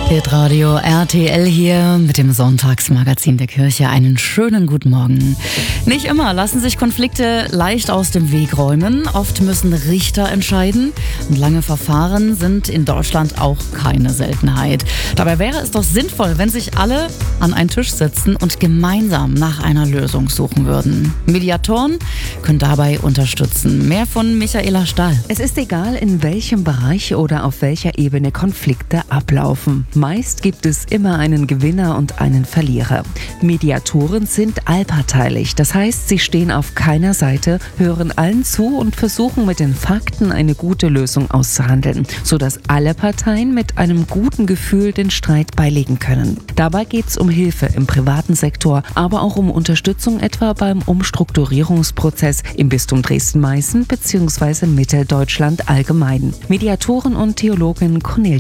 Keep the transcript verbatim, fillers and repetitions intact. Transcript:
Hitradio R T L hier mit dem Sonntagsmagazin der Kirche. Einen schönen guten Morgen. Nicht immer lassen sich Konflikte leicht aus dem Weg räumen. Oft müssen Richter entscheiden. Und lange Verfahren sind in Deutschland auch keine Seltenheit. Dabei wäre es doch sinnvoll, wenn sich alle an einen Tisch setzen und gemeinsam nach einer Lösung suchen würden. Mediatoren können dabei unterstützen. Mehr von Michaela Stahl. Es ist egal, in welchem Bereich oder auf welcher Ebene Konflikte ablaufen. Meist gibt es immer einen Gewinner und einen Verlierer. Mediatoren sind allparteilich, das heißt, sie stehen auf keiner Seite, hören allen zu und versuchen mit den Fakten eine gute Lösung auszuhandeln, sodass alle Parteien mit einem guten Gefühl den Streit beilegen können. Dabei geht es um Hilfe im privaten Sektor, aber auch um Unterstützung etwa beim Umstrukturierungsprozess im Bistum Dresden-Meißen bzw. Mitteldeutschland allgemein. Mediatorin und Theologin Cornelia